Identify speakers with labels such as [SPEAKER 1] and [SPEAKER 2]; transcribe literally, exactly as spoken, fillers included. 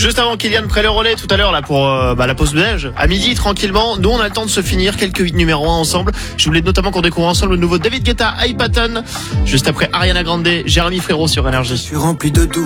[SPEAKER 1] Juste avant Kylian prenne le relais tout à l'heure là pour euh, bah, la pause belge. À midi tranquillement, nous on a le temps de se finir quelques hits numéro un ensemble. Je voulais notamment qu'on découvre ensemble le nouveau David Guetta, Hypaton. Juste après Ariana Grande, Jérémy Frérot sur Énergie.
[SPEAKER 2] Je suis rempli de doutes.